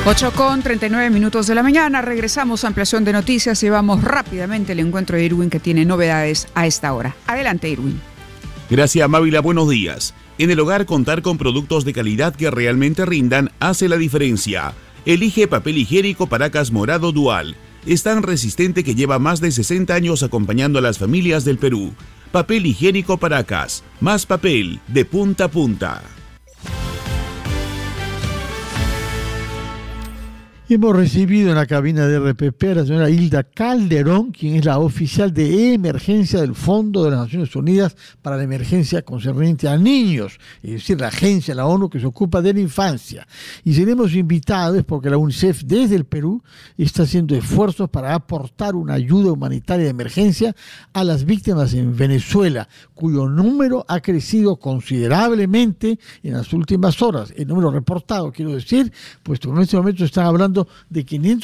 8:39 de la mañana, regresamos a ampliación de noticias y vamos rápidamente al encuentro de Irwin, que tiene novedades a esta hora. Adelante, Irwin. Gracias, Mávila, buenos días. En el hogar, contar con productos de calidad que realmente rindan hace la diferencia. Elige papel higiénico Paracas Morado Dual. Es tan resistente que lleva más de 60 años acompañando a las familias del Perú. Papel higiénico Paracas, más papel de punta a punta. Hemos recibido en la cabina de RPP a la señora Hilda Calderón, quien es la oficial de emergencia del Fondo de las Naciones Unidas para la Emergencia concerniente a niños, es decir, la agencia, la ONU, que se ocupa de la infancia. Y seremos invitados porque la UNICEF desde el Perú está haciendo esfuerzos para aportar una ayuda humanitaria de emergencia a las víctimas en Venezuela, cuyo número ha crecido considerablemente en las últimas horas. El número reportado, quiero decir, puesto que en este momento están hablando de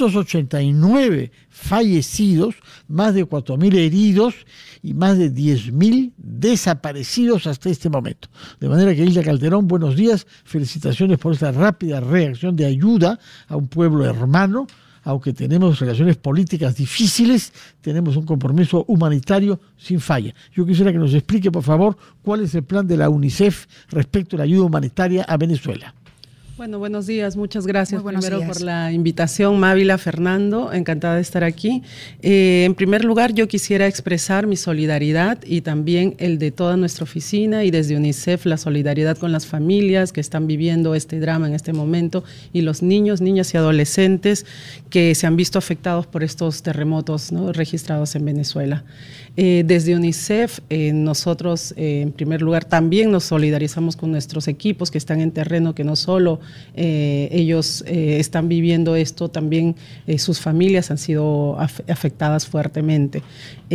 589 fallecidos, más de 4.000 heridos y más de 10.000 desaparecidos hasta este momento. De manera que, Hilda Calderón, buenos días, felicitaciones por esta rápida reacción de ayuda a un pueblo hermano. Aunque tenemos relaciones políticas difíciles, tenemos un compromiso humanitario sin falla. Yo quisiera que nos explique, por favor, cuál es el plan de la UNICEF respecto a la ayuda humanitaria a Venezuela. Bueno, buenos días, muchas gracias primero por la invitación, Mávila, Fernando, encantada de estar aquí. En primer lugar, yo quisiera expresar mi solidaridad y también el de toda nuestra oficina y desde UNICEF la solidaridad con las familias que están viviendo este drama en este momento y los niños, niñas y adolescentes que se han visto afectados por estos terremotos, ¿no?, registrados en Venezuela. Desde UNICEF, nosotros en primer lugar también nos solidarizamos con nuestros equipos que están en terreno, que no solo ellos están viviendo esto, también sus familias han sido afectadas fuertemente.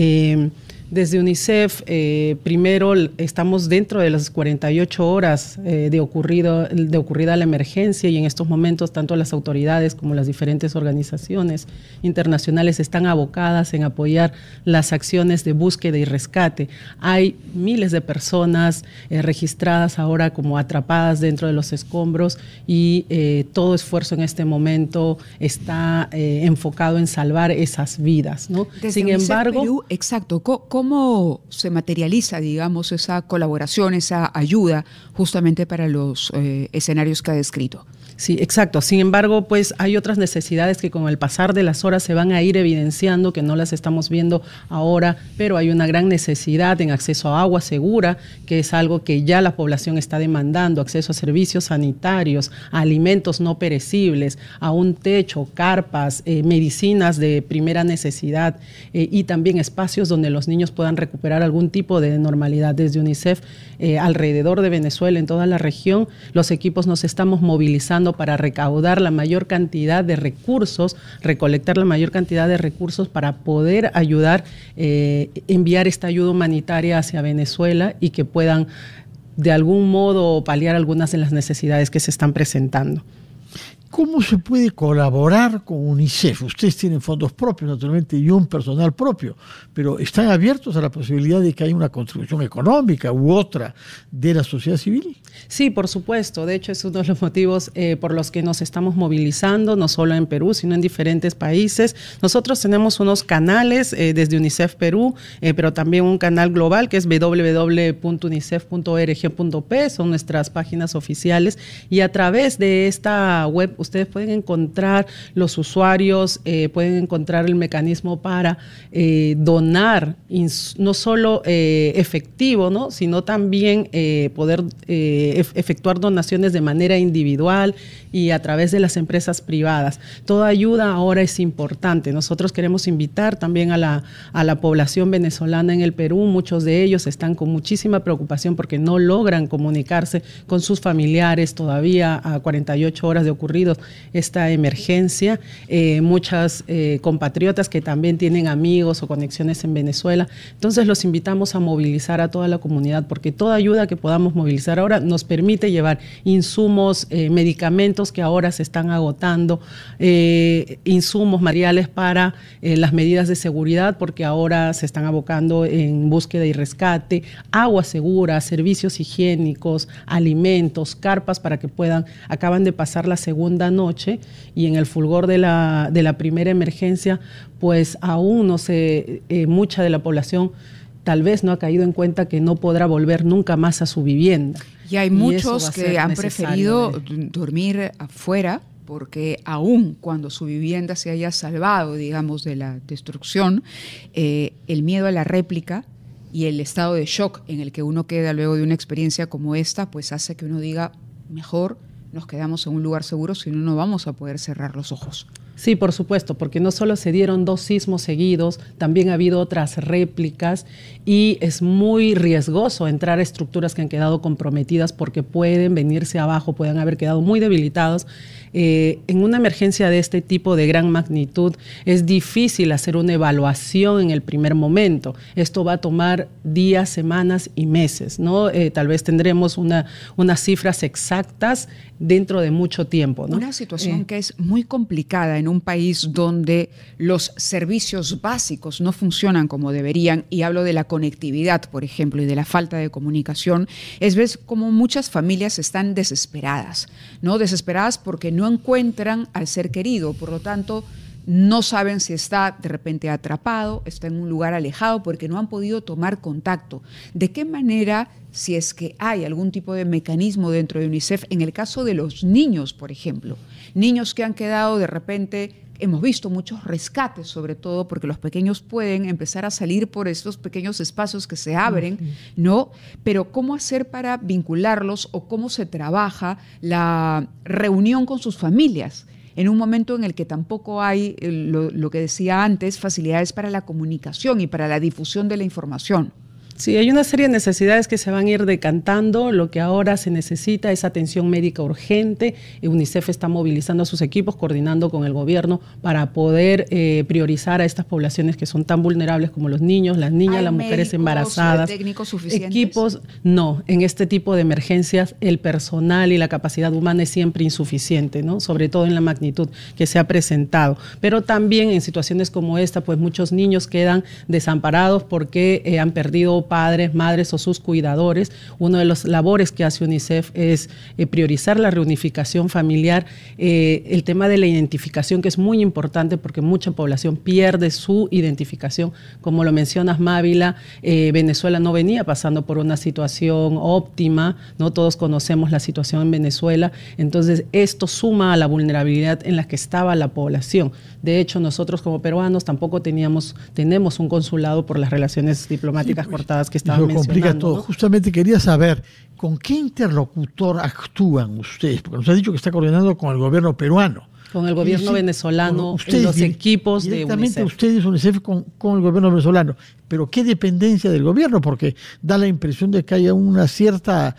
Desde UNICEF, primero estamos dentro de las 48 horas de ocurrida la emergencia y en estos momentos tanto las autoridades como las diferentes organizaciones internacionales están abocadas en apoyar las acciones de búsqueda y rescate. Hay miles de personas registradas ahora como atrapadas dentro de los escombros y todo esfuerzo en este momento está enfocado en salvar esas vidas, ¿no? Sin embargo, Perú, exacto, ¿cómo se materializa, digamos, esa colaboración, esa ayuda justamente para los escenarios que ha descrito? Sí, exacto. Sin embargo, pues hay otras necesidades que con el pasar de las horas se van a ir evidenciando, que no las estamos viendo ahora, pero hay una gran necesidad en acceso a agua segura, que es algo que ya la población está demandando, acceso a servicios sanitarios, a alimentos no perecibles, a un techo, carpas, medicinas de primera necesidad y también espacios donde los niños puedan recuperar algún tipo de normalidad. Desde UNICEF, alrededor de Venezuela, en toda la región, los equipos nos estamos movilizando para recaudar la mayor cantidad de recursos, recolectar la mayor cantidad de recursos para poder ayudar, enviar esta ayuda humanitaria hacia Venezuela y que puedan de algún modo paliar algunas de las necesidades que se están presentando. ¿Cómo se puede colaborar con UNICEF? Ustedes tienen fondos propios, naturalmente, y un personal propio, pero ¿están abiertos a la posibilidad de que haya una contribución económica u otra de la sociedad civil? Sí, por supuesto. De hecho, es uno de los motivos por los que nos estamos movilizando, no solo en Perú, sino en diferentes países. Nosotros tenemos unos canales desde UNICEF Perú, pero también un canal global que es www.unicef.org.p, son nuestras páginas oficiales, y a través de esta web ustedes pueden encontrar, los usuarios pueden encontrar el mecanismo para donar, no solo efectivo, ¿no?, sino también poder efectuar donaciones de manera individual y a través de las empresas privadas. Toda ayuda ahora es importante. Nosotros queremos invitar también a la población venezolana en el Perú. Muchos de ellos están con muchísima preocupación porque no logran comunicarse con sus familiares todavía a 48 horas de ocurrido esta emergencia. Muchas compatriotas que también tienen amigos o conexiones en Venezuela. Entonces los invitamos a movilizar a toda la comunidad porque toda ayuda que podamos movilizar ahora nos permite llevar insumos, medicamentos que ahora se están agotando, insumos, materiales para las medidas de seguridad porque ahora se están abocando en búsqueda y rescate, agua segura, servicios higiénicos, alimentos, carpas para que acaban de pasar la segunda segunda noche y en el fulgor de la primera emergencia, pues aún no se, mucha de la población tal vez no ha caído en cuenta que no podrá volver nunca más a su vivienda. Y hay muchos que han preferido dormir afuera, porque aún cuando su vivienda se haya salvado, digamos, de la destrucción, el miedo a la réplica y el estado de shock en el que uno queda luego de una experiencia como esta, pues hace que uno diga, mejor nos quedamos en un lugar seguro, si no, no vamos a poder cerrar los ojos. Sí, por supuesto, porque no solo se dieron 2 sismos seguidos, también ha habido otras réplicas y es muy riesgoso entrar a estructuras que han quedado comprometidas porque pueden venirse abajo, pueden haber quedado muy debilitados. En una emergencia de este tipo de gran magnitud es difícil hacer una evaluación en el primer momento. Esto va a tomar días, semanas y meses, ¿no? Tal vez tendremos unas cifras exactas dentro de mucho tiempo, ¿no? Una situación que es muy complicada en un país donde los servicios básicos no funcionan como deberían, y hablo de la conectividad, por ejemplo, y de la falta de comunicación, es ver cómo muchas familias están desesperadas, ¿no? Desesperadas porque no encuentran al ser querido, por lo tanto, no saben si está de repente atrapado, está en un lugar alejado porque no han podido tomar contacto. ¿De qué manera, si es que hay algún tipo de mecanismo dentro de UNICEF, en el caso de los niños, por ejemplo, niños que han quedado de repente, hemos visto muchos rescates, sobre todo porque los pequeños pueden empezar a salir por estos pequeños espacios que se abren, ¿no? Pero ¿cómo hacer para vincularlos o cómo se trabaja la reunión con sus familias en un momento en el que tampoco hay, lo que decía antes, facilidades para la comunicación y para la difusión de la información? Sí, hay una serie de necesidades que se van a ir decantando. Lo que ahora se necesita es atención médica urgente. UNICEF está movilizando a sus equipos, coordinando con el gobierno para poder priorizar a estas poblaciones que son tan vulnerables como los niños, las niñas, las mujeres embarazadas. ¿Hay técnicos suficientes? Equipos, no. En este tipo de emergencias el personal y la capacidad humana es siempre insuficiente, ¿no? Sobre todo en la magnitud que se ha presentado. Pero también en situaciones como esta, pues muchos niños quedan desamparados porque han perdido padres, madres o sus cuidadores. Una de las labores que hace UNICEF es priorizar la reunificación familiar, el tema de la identificación, que es muy importante porque mucha población pierde su identificación. Como lo mencionas, Mávila, Venezuela no venía pasando por una situación óptima, ¿no? Todos conocemos la situación en Venezuela, entonces esto suma a la vulnerabilidad en la que estaba la población. De hecho, nosotros como peruanos tampoco tenemos un consulado por las relaciones diplomáticas cortadas que estaban mencionando. Eso complica todo. ¿No? Justamente quería saber, ¿con qué interlocutor actúan ustedes? Porque nos ha dicho que está coordinando con el gobierno peruano. Con el gobierno venezolano, en los equipos de UNICEF. Directamente ustedes, UNICEF, con el gobierno venezolano. Pero ¿qué dependencia del gobierno? Porque da la impresión de que haya una cierta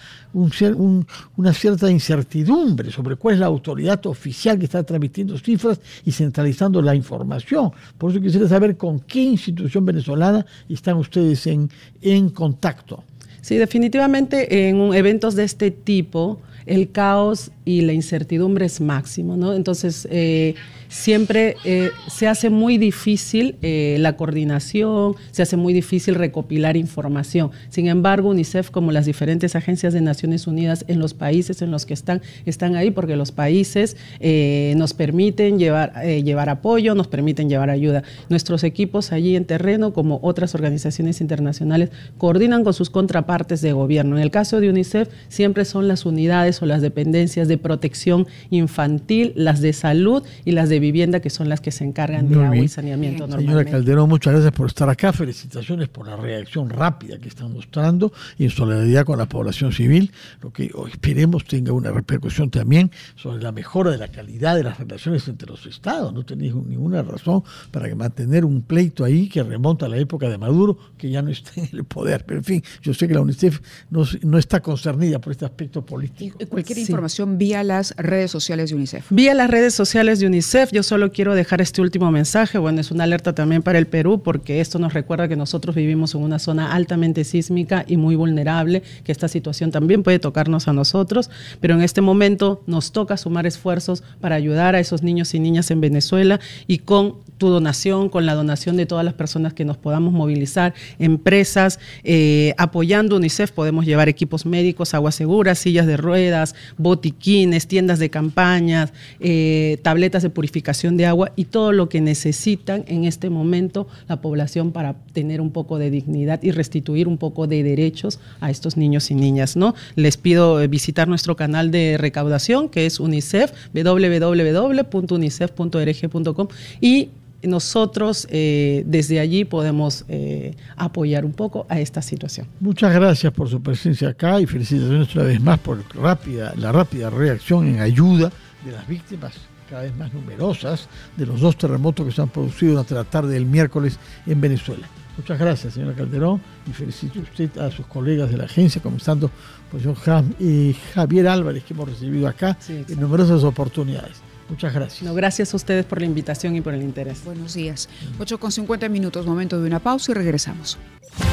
incertidumbre sobre cuál es la autoridad oficial que está transmitiendo cifras y centralizando la información. Por eso quisiera saber con qué institución venezolana están ustedes en contacto. Sí, definitivamente en eventos de este tipo el caos y la incertidumbre es máximo, ¿no? Entonces, siempre se hace muy difícil la coordinación, se hace muy difícil recopilar información. Sin embargo, UNICEF, como las diferentes agencias de Naciones Unidas en los países en los que están ahí, porque los países nos permiten llevar apoyo, nos permiten llevar ayuda. Nuestros equipos allí en terreno, como otras organizaciones internacionales, coordinan con sus contrapartes de gobierno. En el caso de UNICEF, siempre son las unidades o las dependencias de protección infantil, las de salud y las de vivienda, que son las que se encargan de agua y saneamiento normalmente. Señora Calderón, muchas gracias por estar acá. Felicitaciones por la reacción rápida que están mostrando y en solidaridad con la población civil, lo que esperemos tenga una repercusión también sobre la mejora de la calidad de las relaciones entre los estados. No tenéis ninguna razón para mantener un pleito ahí que remonta a la época de Maduro, que ya no está en el poder. Pero en fin, yo sé que la UNICEF no está concernida por este aspecto político. Cualquier información vía las redes sociales de UNICEF. Vía las redes sociales de UNICEF. Yo solo quiero dejar este último mensaje. Bueno, es una alerta también para el Perú, porque esto nos recuerda que nosotros vivimos en una zona altamente sísmica y muy vulnerable, que esta situación también puede tocarnos a nosotros, pero en este momento nos toca sumar esfuerzos para ayudar a esos niños y niñas en Venezuela, y con tu donación, con la donación de todas las personas que nos podamos movilizar, empresas, apoyando UNICEF, podemos llevar equipos médicos, agua segura, sillas de ruedas, ruedas, botiquines, tiendas de campañas, tabletas de purificación de agua y todo lo que necesitan en este momento la población para tener un poco de dignidad y restituir un poco de derechos a estos niños y niñas, ¿no? Les pido visitar nuestro canal de recaudación, que es UNICEF, www.unicef.org.com, y nosotros desde allí podemos apoyar un poco a esta situación. Muchas gracias por su presencia acá y felicitaciones una vez más por la rápida reacción en ayuda de las víctimas cada vez más numerosas de los 2 terremotos que se han producido durante la tarde del miércoles en Venezuela. Muchas gracias, señora Calderón, y felicito usted a sus colegas de la agencia, comenzando por el señor Javier Álvarez, que hemos recibido acá en numerosas oportunidades. Muchas gracias. No, gracias a ustedes por la invitación y por el interés. Buenos días. 8:50 minutos, momento de una pausa y regresamos.